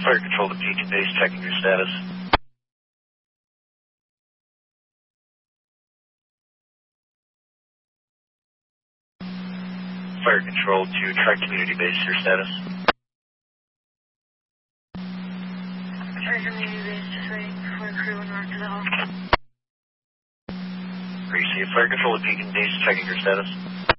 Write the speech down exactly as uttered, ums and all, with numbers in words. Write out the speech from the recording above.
Fire Control to Beacon Base, checking your status. Fire Control to Tri Community Base, your status. Tri Community Base, just waiting for a crew north to the hall. Appreciate Fire Control to Beacon Base, checking your status.